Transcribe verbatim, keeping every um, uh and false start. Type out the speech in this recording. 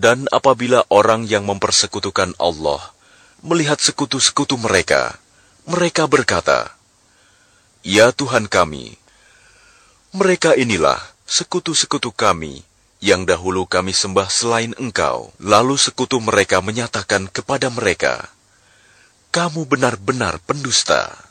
Dan apabila orang yang mempersekutukan Allah melihat sekutu-sekutu mereka, mereka berkata, "Ya Tuhan kami, mereka inilah sekutu-sekutu kami yang dahulu kami sembah selain Engkau." Lalu sekutu mereka menyatakan kepada mereka, "Kamu benar-benar pendusta."